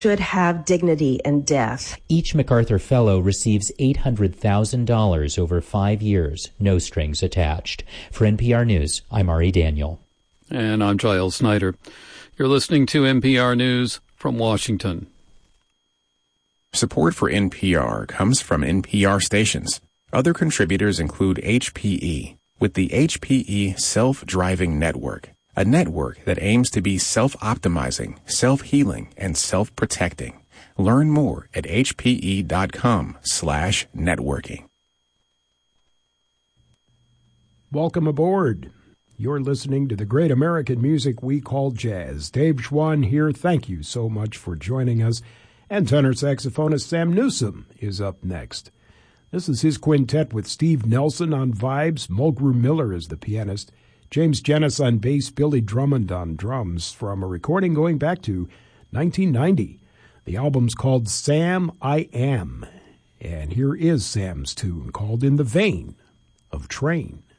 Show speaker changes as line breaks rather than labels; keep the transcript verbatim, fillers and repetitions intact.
should have dignity in death.
Each MacArthur Fellow receives eight hundred thousand dollars over five years, no strings attached. For N P R News, I'm Ari Daniel.
And I'm Giles Snyder. You're listening to N P R News from Washington.
Support for N P R comes from N P R stations. Other contributors include H P E, with the H P E Self-Driving Network, a network that aims to be self-optimizing, self-healing, and self-protecting. Learn more at hpe.com slash networking.
Welcome aboard. You're listening to the great American music we call jazz. Dave Schwann here. Thank you so much for joining us. And tenor saxophonist Sam Newsom is up next. This is his quintet with Steve Nelson on vibes, Mulgrew Miller is the pianist, James Jennis on bass, Billy Drummond on drums, from a recording going back to nineteen ninety. The album's called Sam I Am, and here is Sam's tune called In the Vein of Train.